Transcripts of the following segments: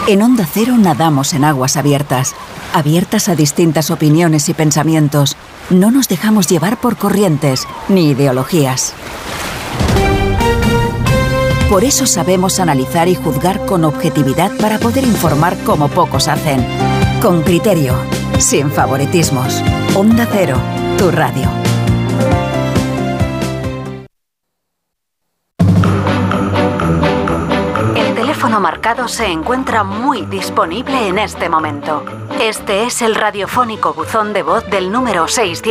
En Onda Cero nadamos en aguas abiertas, abiertas a distintas opiniones y pensamientos. No nos dejamos llevar por corrientes ni ideologías. Por eso sabemos analizar y juzgar con objetividad para poder informar como pocos hacen. Con criterio, sin favoritismos. Onda Cero, tu radio. El teléfono marcado se encuentra muy disponible en este momento. Este es el radiofónico buzón de voz del número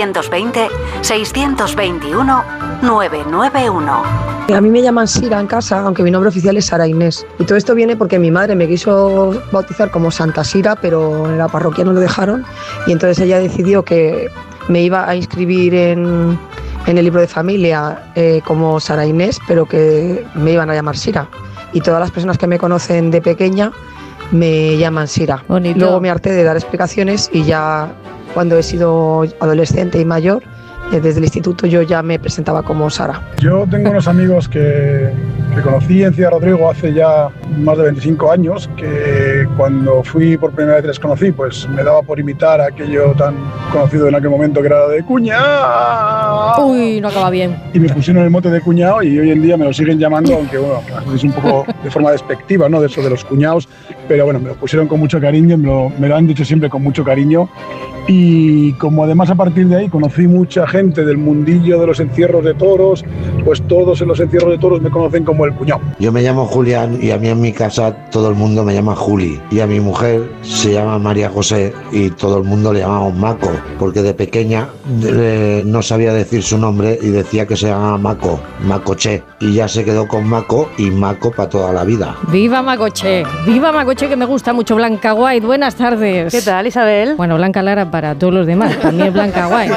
620-621-991. A mí me llaman Sira en casa, aunque mi nombre oficial es Sara Inés. Y todo esto viene porque mi madre me quiso bautizar como Santa Sira, pero en la parroquia no lo dejaron. Y entonces ella decidió que me iba a inscribir en el libro de familia como Sara Inés, pero que me iban a llamar Sira. Y todas las personas que me conocen de pequeña me llaman Sira. Bonito. Luego me harté de dar explicaciones y ya cuando he sido adolescente y mayor, desde el instituto yo ya me presentaba como Sara. Yo tengo unos amigos que conocí en Ciudad Rodrigo hace ya más de 25 años, que cuando fui por primera vez les conocí, pues me daba por imitar aquello tan conocido en aquel momento que era de cuñado. Uy, no acaba bien. Y me pusieron el mote de cuñado y hoy en día me lo siguen llamando, aunque bueno, es un poco de forma despectiva, ¿no? De eso de los cuñados, pero bueno, me lo pusieron con mucho cariño, me lo han dicho siempre con mucho cariño. Y como además a partir de ahí conocí mucha gente del mundillo de los encierros de toros, pues todos en los encierros de toros me conocen como el cuñado. Yo me llamo Julián y a mí en mi casa todo el mundo me llama Juli. Y a mi mujer se llama María José y todo el mundo le llamamos Maco, porque de pequeña no sabía decir su nombre y decía que se llamaba Maco, Macoche. Y ya se quedó con Maco y Maco para toda la vida. ¡Viva Macoche! ¡Viva Macoche, que me gusta mucho! Blanca White, buenas tardes. ¿Qué tal, Isabel? Bueno, Blanca Lara para todos los demás, también Blanca White.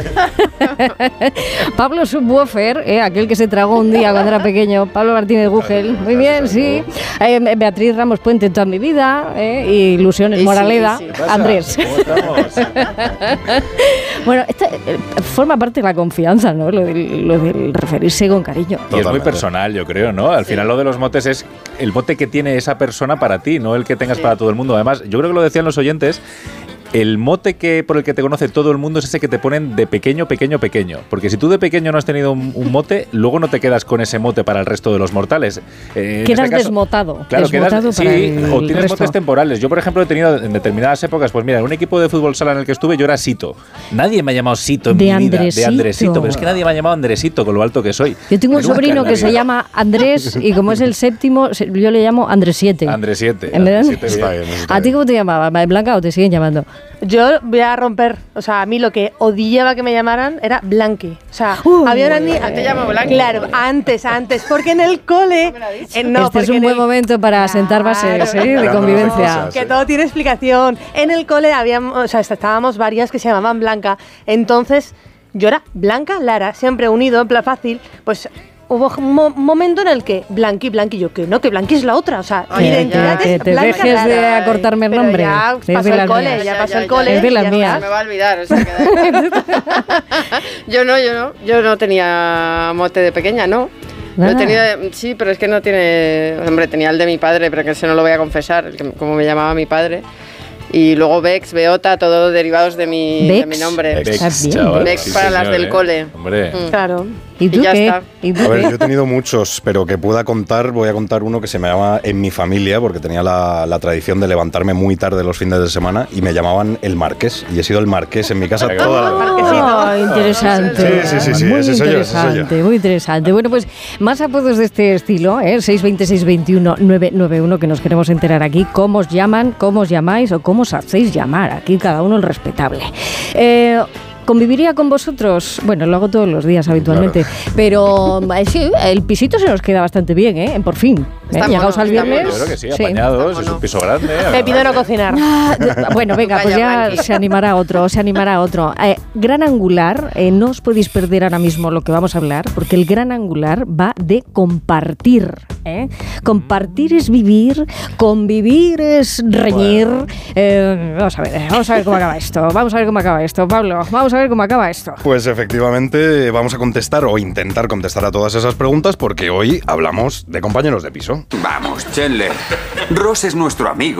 Pablo Subwoofer, aquel que se tragó un día cuando era pequeño, Pablo Martínez Gugel, muy bien, sí. Beatriz Ramos Puente, toda mi vida, y Ilusiones Moraleda, sí. Andrés. Bueno, esta forma parte de la confianza, ¿no? Lo del referirse con cariño. Y es muy personal, yo creo, ¿no? Al final lo de los motes es el mote que tiene esa persona para ti, no el que tengas para todo el mundo. Además, yo creo que lo decían los oyentes, el mote por el que te conoce todo el mundo es ese que te ponen de pequeño. Porque si tú de pequeño no has tenido un mote, luego no te quedas con ese mote para el resto de los mortales. Quedas desmotado. Claro, desmotado sí, o tienes resto. motes temporales. Yo, por ejemplo, he tenido en determinadas épocas, pues mira, en un equipo de fútbol sala en el que estuve, yo era Sito. Nadie me ha llamado Sito en mi vida. De Andresito. Pero es que nadie me ha llamado Andresito con lo alto que soy. Yo tengo un sobrino que se llama Andrés y como es el séptimo, yo le llamo Andresiete. Andresiete. ¿A ti cómo te llamaba? ¿Blanca o te siguen llamando? Yo voy a romper, o sea, a mí lo que odiaba que me llamaran era Blanqui. O sea, había una niña... ¿Te llamo Blanqui? Claro, antes, porque en el cole... este es un buen momento para sentar bases de convivencia. Que todo tiene explicación. En el cole estábamos varias que se llamaban Blanca, entonces yo era Blanca Lara, siempre unido, en plan fácil, pues... Hubo un momento en el que Blanqui, yo que no, que Blanqui es la otra, o sea, mi identidad que es te Blanca dejes Lara. de acortarme el nombre. Ya pasó el cole, Es de las mías. Me va a olvidar, o sea, Yo no tenía mote de pequeña, ¿no? Lo tenía, sí, pero es que no tiene... Hombre, tenía el de mi padre, pero que ese no lo voy a confesar, como me llamaba mi padre. Y luego Bex, Beota, todos derivados de mi nombre. Bex para las del cole. Hombre. Claro. ¿Y tú ya qué? está. A ver, yo he tenido muchos, pero que pueda contar, voy a contar uno que se me llama en mi familia, porque tenía la tradición de levantarme muy tarde los fines de semana y me llamaban el Marqués. Y he sido el Marqués en mi casa toda la vida. Interesante. Sí, muy ese soy interesante, yo. muy interesante. Bueno, pues más apodos de este estilo, 620-621-991, que nos queremos enterar aquí. ¿Cómo os llaman, cómo os llamáis o cómo os hacéis llamar? Aquí cada uno el respetable. ¿Conviviría con vosotros? Bueno, lo hago todos los días habitualmente, claro. Pero sí, el pisito se nos queda bastante bien, por fin. Llegaos al viernes. Yo creo que sí, apañados, es un piso grande. Me pido no cocinar. Bueno, venga, pues ya se animará otro. Gran Angular, no os podéis perder ahora mismo lo que vamos a hablar, porque el Gran Angular va de compartir. Compartir es vivir, convivir es reñir. Vamos a ver cómo acaba esto. Pablo, vamos a ver cómo acaba esto. Pues efectivamente vamos a contestar o intentar contestar a todas esas preguntas porque hoy hablamos de compañeros de piso. Vamos, Chandler. Ross es nuestro amigo.